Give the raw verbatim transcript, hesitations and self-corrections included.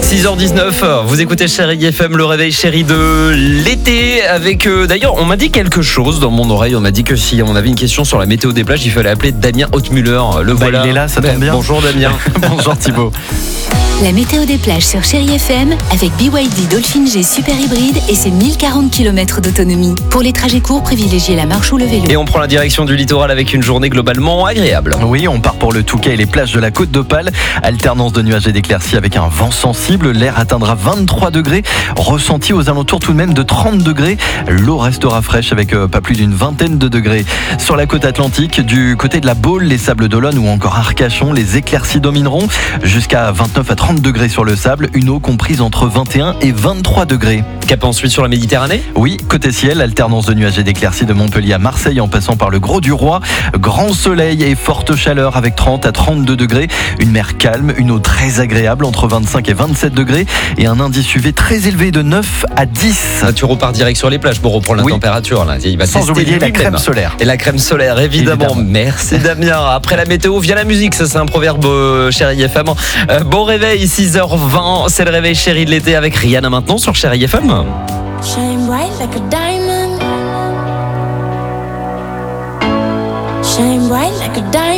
six heures dix-neuf, vous écoutez Chérie F M, le réveil chéri de l'été avec euh, d'ailleurs on m'a dit quelque chose dans mon oreille, on m'a dit que si on avait une question sur la météo des plages, il fallait appeler Damien Hautmuller. Le bah, voilà. Il est là, ça tombe Ben, bien. Bonjour Damien. Bonjour Thibaut. La météo des plages sur Chérie F M avec B Y D Dolphin G Super Hybride et ses mille quarante kilomètres d'autonomie. Pour les trajets courts, privilégiez la marche ou le vélo. Et on prend la direction du littoral avec une journée globalement agréable. Oui, on part pour le Touquet et les plages de la Côte d'Opale. Alternance de nuages et d'éclaircies avec un vent sensible. L'air atteindra vingt-trois degrés, ressenti aux alentours tout de même de trente degrés. L'eau restera fraîche avec euh, pas plus d'une vingtaine de degrés. Sur la côte atlantique, du côté de la Baule, les Sables d'Olonne ou encore Arcachon, les éclaircies domineront jusqu'à vingt-neuf à trente degrés sur le sable. Une eau comprise entre vingt et un et vingt-trois degrés. Cap ensuite sur la Méditerranée. Oui, côté ciel, alternance de nuages et d'éclaircies de Montpellier à Marseille en passant par le Gros du Roi. Grand soleil et forte chaleur avec trente à trente-deux degrés. Une mer calme, une eau très agréable entre vingt-cinq et vingt-sept degrés et un indice U V très élevé de neuf à dix. Ah, tu repars direct sur les plages pour reprendre la Oui. température. Là. Il va Sans tester oublier la lui-même. crème solaire. Et la crème solaire, évidemment. Évidemment. Merci Damien. Après la météo, via la musique. Ça, c'est un proverbe euh, Chérie F M. Euh, bon réveil, six heures vingt. C'est le réveil chéri de l'été avec Rihanna maintenant sur Chérie F M. Shine bright like a diamond. Shine bright like a diamond.